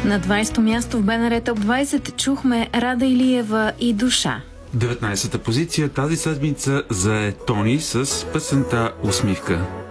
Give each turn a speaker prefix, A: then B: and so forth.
A: На 20-то място в БНР Топ 20 чухме Рада Илиева и Душа.
B: 19-та позиция тази седмица зае Тони с песента Усмивка.